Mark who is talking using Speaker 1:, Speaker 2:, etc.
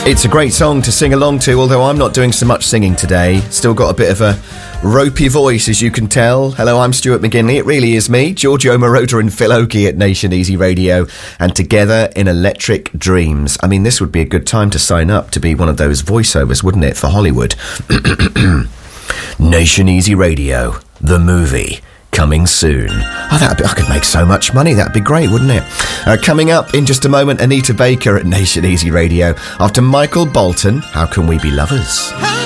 Speaker 1: It's a great song to sing along to, although I'm not doing so much singing today. Still got a bit of a ropey voice, as you can tell. Hello, I'm Stuart McGinley. It really is me, Giorgio Moroder and Phil Oakey at Nation Easy Radio, and together in Electric Dreams. I mean, this would be a good time to sign up to be one of those voiceovers, wouldn't it, for Hollywood? Nation Easy Radio, the movie. Coming soon. I could make so much money. That'd be great, wouldn't it? Coming up in just a moment, Anita Baker at Nation Easy Radio. After Michael Bolton, How Can We Be Lovers?